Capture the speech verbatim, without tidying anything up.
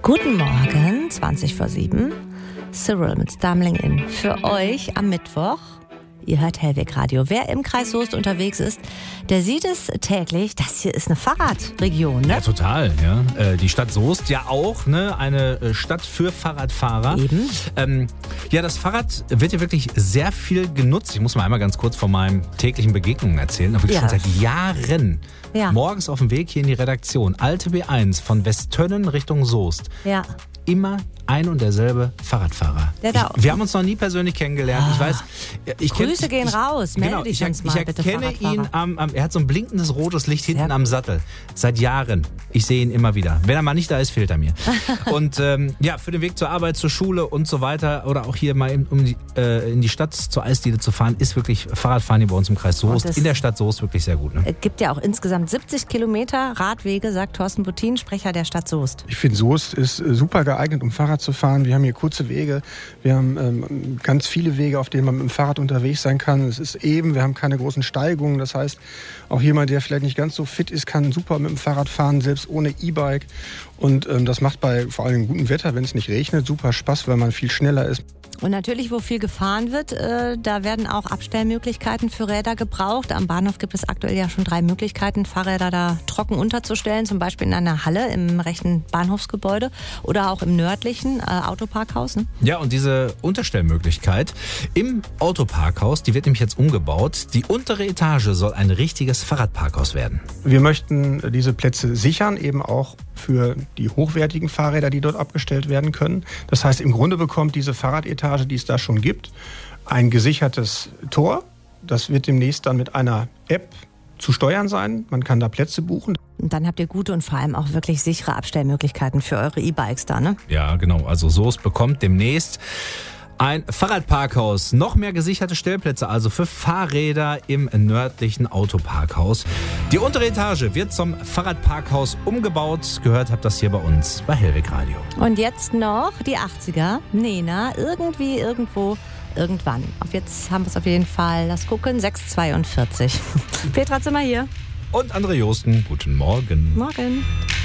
Guten Morgen, zwanzig vor sieben. Cyril mit Stumbling In. Für euch am Mittwoch. Ihr hört Hellweg Radio. Wer im Kreis Soest unterwegs ist, der sieht es täglich. Das hier ist eine Fahrradregion, ne? Ja, total. Ja. Äh, die Stadt Soest ja auch, ne? Eine Stadt für Fahrradfahrer. Eben. Ähm, ja, das Fahrrad wird ja wirklich sehr viel genutzt. Ich muss mal einmal ganz kurz von meinen täglichen Begegnungen erzählen. Aber wirklich Ja. schon seit Jahren. Ja. Morgens auf dem Weg hier in die Redaktion. Alte B eins von Westönnen Richtung Soest. Ja. Immer ein und derselbe Fahrradfahrer. Der da- ich, wir haben uns noch nie persönlich kennengelernt. Ich weiß, ich kenn- Grüße gehen ich, raus. Melde genau, dich ich, uns ich mal, bitte, erkenne ihn Fahrradfahrer. am, am, er hat so ein blinkendes rotes Licht hinten Sehr am gut. Sattel. Seit Jahren. Ich sehe ihn immer wieder. Wenn er mal nicht da ist, fehlt er mir. Und ähm, ja, für den Weg zur Arbeit, zur Schule und so weiter oder auch hier mal in, um die, äh, in die Stadt zur Eisdiele zu fahren, ist wirklich Fahrradfahren hier bei uns im Kreis Und Soest, das- in der Stadt Soest wirklich sehr gut. Ne? Es gibt ja auch insgesamt siebzig Kilometer Radwege, sagt Thorsten Buttin, Sprecher der Stadt Soest. Ich finde, Soest ist äh, super geeignet, um Fahrrad zu fahren. Wir haben hier kurze Wege. Wir haben ähm, ganz viele Wege, auf denen man mit dem Fahrrad unterwegs sein kann. Es ist eben, wir haben keine großen Steigungen. Das heißt, auch jemand, der vielleicht nicht ganz so fit ist, kann super mit dem Fahrrad fahren, selbst ohne E-Bike. Und ähm, das macht bei vor allem gutem Wetter, wenn es nicht regnet, super Spaß, weil man viel schneller ist. Und natürlich, wo viel gefahren wird, äh, da werden auch Abstellmöglichkeiten für Räder gebraucht. Am Bahnhof gibt es aktuell ja schon drei Möglichkeiten, Fahrräder da trocken unterzustellen. Zum Beispiel in einer Halle im rechten Bahnhofsgebäude oder auch im nördlichen äh, Autoparkhaus. Ne? Ja, und diese Unterstellmöglichkeit im Autoparkhaus, die wird nämlich jetzt umgebaut. Die untere Etage soll ein richtiges Fahrradparkhaus werden. Wir möchten diese Plätze sichern, eben auch für die hochwertigen Fahrräder, die dort abgestellt werden können. Das heißt, im Grunde bekommt diese Fahrradetage, die es da schon gibt, ein gesichertes Tor. Das wird demnächst dann mit einer App zu steuern sein. Man kann da Plätze buchen. Und dann habt ihr gute und vor allem auch wirklich sichere Abstellmöglichkeiten für eure E-Bikes da, ne? Ja, genau. Also Soest bekommt demnächst ein Fahrradparkhaus. Noch mehr gesicherte Stellplätze also für Fahrräder im nördlichen Autoparkhaus. Die untere Etage wird zum Fahrradparkhaus umgebaut. Gehört habt das hier bei uns bei Hellweg Radio. Und jetzt noch die achtziger. Nena, irgendwie, irgendwo, irgendwann. Auf jetzt haben wir es auf jeden Fall. Lass gucken, sechs zweiundvierzig. Petra Zimmer hier. Und André Josten, guten Morgen. Morgen.